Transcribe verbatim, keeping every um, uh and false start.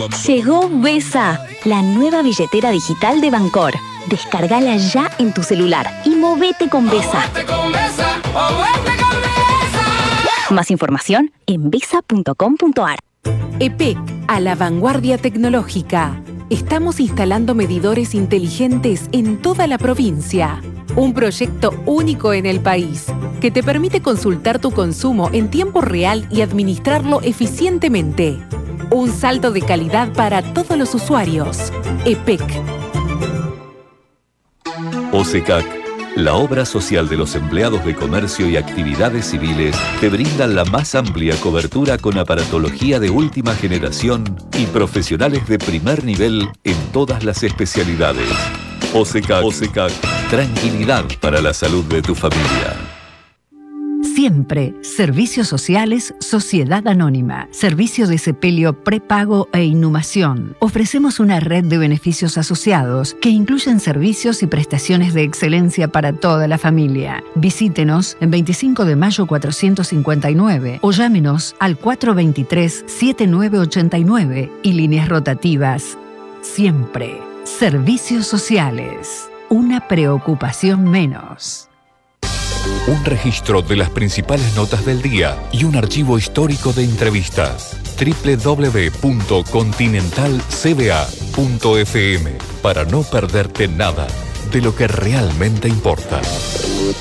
Llegó Vesa, la nueva billetera digital de Bancor. Descárgala ya en tu celular y movete con Vesa. Más información en vesa punto com punto a r. E P E C, a la vanguardia tecnológica. Estamos instalando medidores inteligentes en toda la provincia. Un proyecto único en el país, que te permite consultar tu consumo en tiempo real y administrarlo eficientemente. Un salto de calidad para todos los usuarios. E P E C. OSECAC, la obra social de los empleados de comercio y actividades civiles, te brinda la más amplia cobertura con aparatología de última generación y profesionales de primer nivel en todas las especialidades. OSECAC, OSECAC, tranquilidad para la salud de tu familia. Siempre. Servicios Sociales, Sociedad Anónima. Servicio de sepelio prepago e inhumación. Ofrecemos una red de beneficios asociados que incluyen servicios y prestaciones de excelencia para toda la familia. Visítenos en veinticinco de mayo cuatrocientos cincuenta y nueve o llámenos al cuatro dos tres, siete nueve ocho nueve y líneas rotativas. Siempre. Servicios Sociales. Una preocupación menos. Un registro de las principales notas del día y un archivo histórico de entrevistas. doble u doble u doble u punto continental c b a punto f m para no perderte nada de lo que realmente importa.